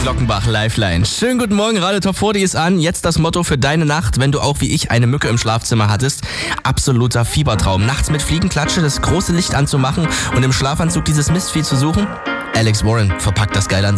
Glockenbach, Lifeline. Schönen guten Morgen, Radio Top 40 ist an. Jetzt das Motto für deine Nacht, wenn du auch wie ich eine Mücke im Schlafzimmer hattest. Absoluter Fiebertraum. Nachts mit Fliegenklatsche das große Licht anzumachen und im Schlafanzug dieses Mistvieh zu suchen. Alex Warren verpackt das geil an